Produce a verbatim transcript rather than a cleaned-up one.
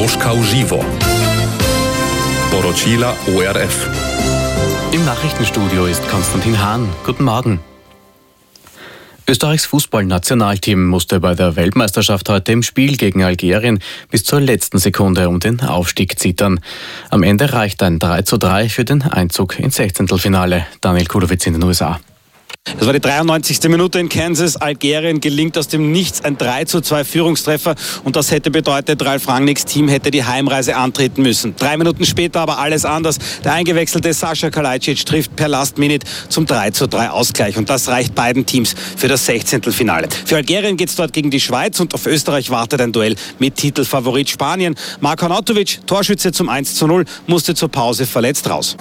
Moskau Żywo. Porocila O R F. Im Nachrichtenstudio ist Konstantin Hahn. Guten Morgen. Österreichs Fußballnationalteam musste bei der Weltmeisterschaft heute im Spiel gegen Algerien bis zur letzten Sekunde um den Aufstieg zittern. Am Ende reicht ein drei zu drei für den Einzug ins Sechzehntelfinale. Daniel Kudowitz in den U S A. Das war die dreiundneunzigste Minute in Kansas. Algerien gelingt aus dem Nichts ein drei zu zwei Führungstreffer und das hätte bedeutet, Ralf Rangnicks Team hätte die Heimreise antreten müssen. Drei Minuten später aber alles anders. Der eingewechselte Sascha Kalajdzic trifft per Last Minute zum drei zu drei Ausgleich und das reicht beiden Teams für das Sechzehntelfinale. Für Algerien geht es dort gegen die Schweiz und auf Österreich wartet ein Duell mit Titelfavorit Spanien. Marko Arnautovic, Torschütze zum eins zu null, musste zur Pause verletzt raus.